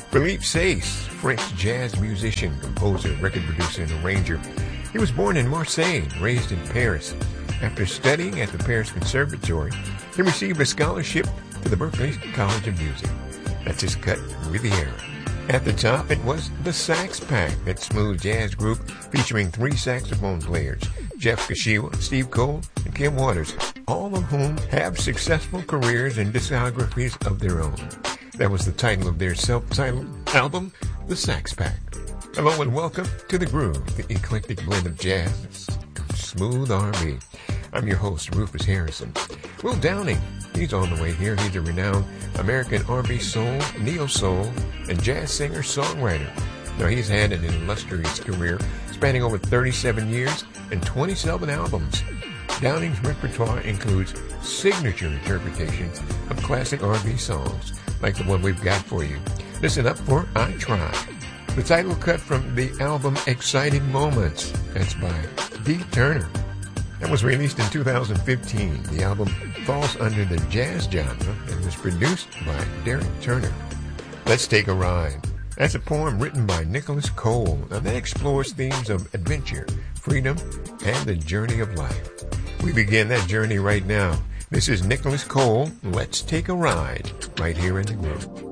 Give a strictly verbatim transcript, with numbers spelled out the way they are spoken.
Philippe Saisse, French jazz musician, composer, record producer, and arranger. He was born in Marseille and raised in Paris. After studying at the Paris Conservatory, he received a scholarship to the Berklee College of Music. That's his cut, Riviera. At the top, it was the Sax Pack, that smooth jazz group featuring three saxophone players, Jeff Kashiwa, Steve Cole, and Kim Waters, all of whom have successful careers and discographies of their own. That was the title of their self-titled album, The Sax Pack. Hello and welcome to The Groove, the eclectic blend of jazz, smooth R and B. I'm your host, Rufus Harrison. Will Downing, he's on the way here. He's a renowned American R and B soul, neo-soul, and jazz singer-songwriter. Now, he's had an illustrious career spanning over thirty-seven years and twenty-seven albums. Downing's repertoire includes signature interpretations of classic R and B songs, like the one we've got for you. Listen up for I Try. The title cut from the album Exciting Moments. That's by Dee Turner. That was released in two thousand fifteen. The album falls under the jazz genre and was produced by Derek Turner. Let's Take a Ride. That's a poem written by Nicholas Cole, and that explores themes of adventure, freedom, and the journey of life. We begin that journey right now. This is Nicholas Cole. Let's Take a Ride, right here in The Groove.